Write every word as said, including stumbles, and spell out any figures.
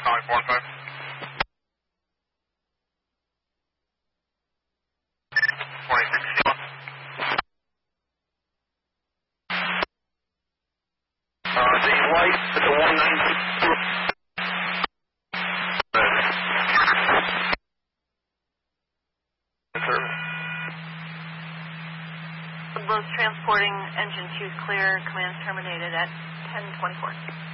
calling four and five. twenty-six. Uh, the white at the one ninety. Lowe's transporting engine two is clear. Command terminated at ten twenty-four.